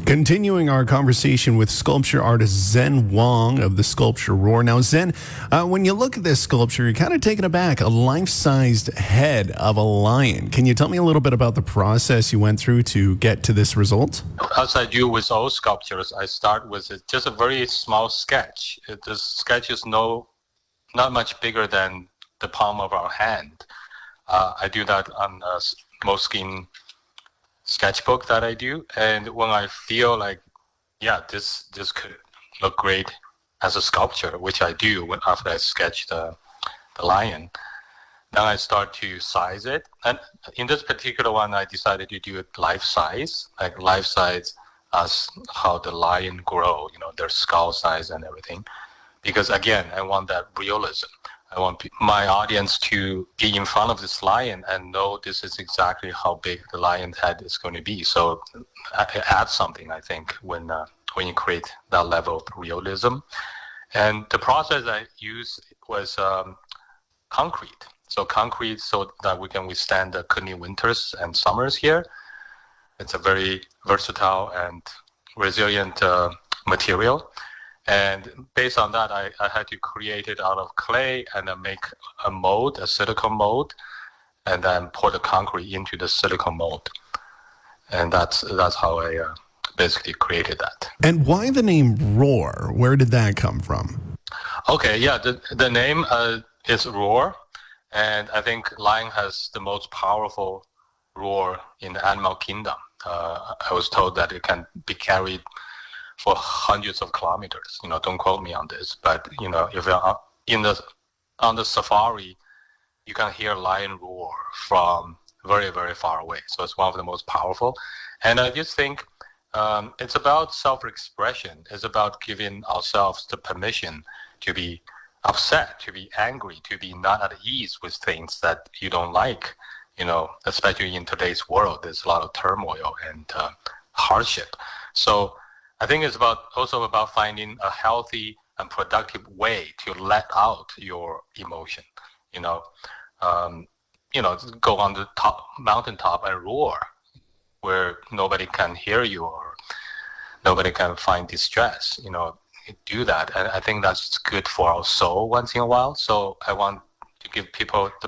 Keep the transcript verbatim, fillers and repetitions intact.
Continuing our conversation with sculpture artist Zen Wong of the sculpture Roar. Now, Zen, uh, when you look at this sculpture, you're kind of taken aback, a life-sized head of a lion. Can you tell me a little bit about the process you went through to get to this result? As I do with all sculptures, I start with just a very small sketch. The sketch is no, not much bigger than the palm of our hand. Uh, I do that on a Moleskine sketchbook that I do, and when I feel like, yeah, this this could look great as a sculpture, which I do when after I sketch the the lion, then I start to size it. And in this particular one, I decided to do it life size, like life size as how the lion grow, you know, their skull size and everything, because again, I want that realism. I want my audience to be in front of this lion and know this is exactly how big the lion's head is going to be. So it adds something, I think, when uh, when you create that level of realism. And the process I used was um, concrete. So concrete so that we can withstand the Kootenay winters and summers here. It's a very versatile and resilient uh, material. And based on that, I, I had to create it out of clay and then make a mold, a silicone mold, and then pour the concrete into the silicone mold. And that's that's how I uh, basically created that. And why the name Roar? Where did that come from? Okay, yeah, the, the name uh, is Roar. And I think lion has the most powerful roar in the animal kingdom. Uh, I was told that it can be carried for hundreds of kilometers. You know, don't quote me on this, but you know, if you're in the on the safari, you can hear lion roar from very, very far away. So it's one of the most powerful. And I just think um, it's about self-expression. It's about giving ourselves the permission to be upset, to be angry, to be not at ease with things that you don't like. You know, especially in today's world, there's a lot of turmoil and uh, hardship. So I think it's about also about finding a healthy and productive way to let out your emotion. You know, um, you know, go on the top mountaintop and roar, where nobody can hear you or nobody can find distress. You know, do that, and I think that's good for our soul once in a while. So I want to give people the